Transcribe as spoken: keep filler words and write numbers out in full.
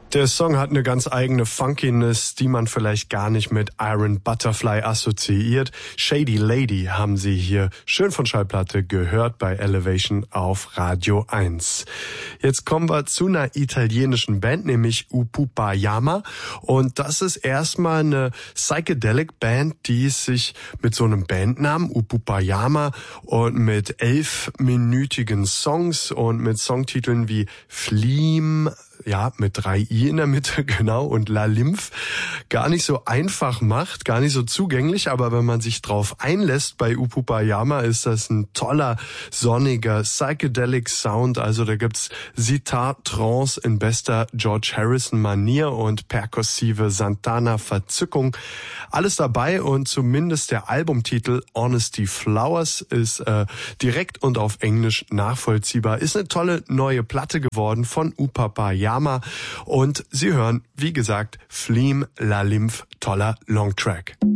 Der Song hat eine ganz eigene Funkiness, die man vielleicht gar nicht mit Iron Butterfly assoziiert. Shady Lady haben Sie hier schön von Schallplatte gehört bei Elevation auf Radio eins. Jetzt kommen wir zu einer italienischen Band, nämlich Upupajama. Und das ist erstmal eine Psychedelic Band, die sich mit so einem Bandnamen Upupajama und mit elfminütigen Songs und mit Songtiteln wie Fleam, ja, mit drei I in der Mitte, genau, und La Lymph gar nicht so einfach macht, gar nicht so zugänglich, aber wenn man sich drauf einlässt bei Upupajama, ist das ein toller, sonniger, psychedelic Sound, also da gibt's Sitar, Trance in bester George Harrison-Manier und perkussive Santana-Verzückung. Alles dabei und zumindest der Albumtitel Honesty Flowers ist äh, direkt und auf Englisch nachvollziehbar. Ist eine tolle neue Platte geworden von Upupajama. Und Sie hören, wie gesagt, Fleam, La Lymph, toller Longtrack.